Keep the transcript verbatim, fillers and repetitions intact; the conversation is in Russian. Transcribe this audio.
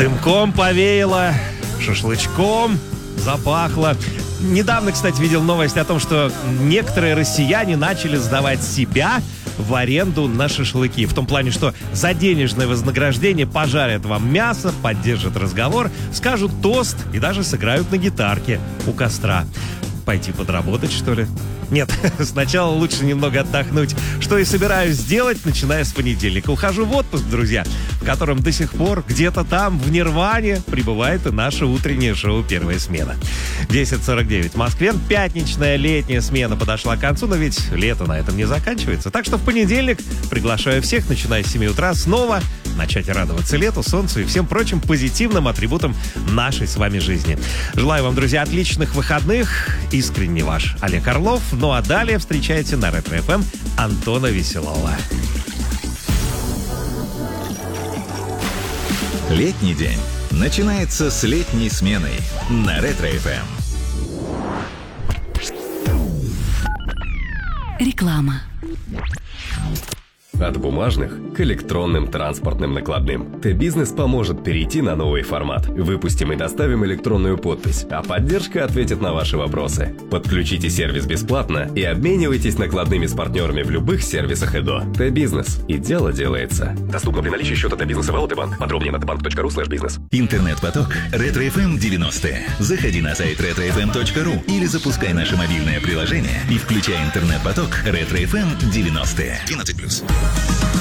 Дымком повеяло, шашлычком запахло. Недавно, кстати, видел новость о том, что некоторые россияне начали сдавать себя в аренду на шашлыки. В том плане, что за денежное вознаграждение пожарят вам мясо, поддержат разговор, скажут тост и даже сыграют на гитарке у костра. Пойти подработать, что ли? Нет, сначала лучше немного отдохнуть, что и собираюсь сделать, начиная с понедельника. Ухожу в отпуск, друзья, в котором до сих пор где-то там, в Нирване, пребывает и наше утреннее шоу «Первая смена». десять сорок девять в Москве. Пятничная летняя смена подошла к концу, но ведь лето на этом не заканчивается. Так что в понедельник приглашаю всех, начиная с семи утра, снова начать радоваться лету, солнцу и всем прочим позитивным атрибутам нашей с вами жизни. Желаю вам, друзья, отличных выходных. Искренне ваш Олег Орлов. Ну а далее встречайте на Ретро-эф эм Антона Веселова. Летний день начинается с летней сменой на Ретро-эф эм. Реклама. От бумажных к электронным транспортным накладным. Т-Бизнес поможет перейти на новый формат. Выпустим и доставим электронную подпись, а поддержка ответит на ваши вопросы. Подключите сервис бесплатно и обменивайтесь накладными с партнерами в любых сервисах ЭДО. Т-Бизнес. И дело делается. Доступно при наличии счета Т-Бизнеса в эл тэ банк. Подробнее на тэ банк точка ру слэш бизнес. Интернет-поток Ретро-эф эм девяностые. Заходи на сайт ретро эф эм точка ру или запускай наше мобильное приложение и включай интернет-поток Ретро-эф эм девяностые. двенадцать плюс.